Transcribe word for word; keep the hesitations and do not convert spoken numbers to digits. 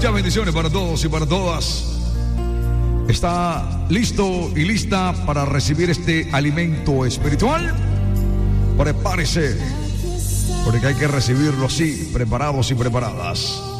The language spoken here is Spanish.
Muchas bendiciones para todos y para todas. ¿Está listo y lista para recibir este alimento espiritual? Prepárese, porque hay que recibirlo así, preparados y preparadas.